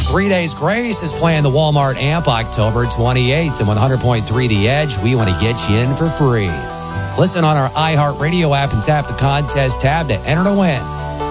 3 Days Grace is playing the Walmart Amp October 28th, and 100.3 The Edge, we want to get you in for free. Listen on our iHeartRadio app and tap the contest tab to enter to win.